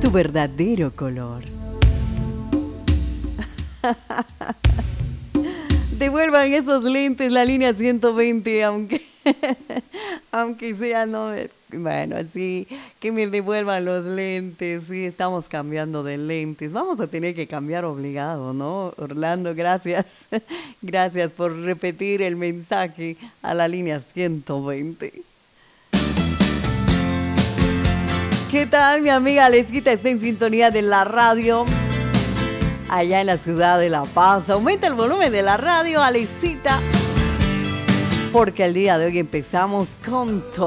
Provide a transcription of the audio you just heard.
tu verdadero color. Devuelvan esos lentes, la línea 120, aunque sea, no, bueno, sí, que me devuelvan los lentes, sí, estamos cambiando de lentes, vamos a tener que cambiar obligado, ¿no? Orlando, gracias, gracias por repetir el mensaje a la línea 120. ¿Qué tal, mi amiga Alesquita? Está en sintonía de la radio allá en la ciudad de La Paz. Aumenta el volumen de la radio, Alesquita, porque el día de hoy empezamos con todo.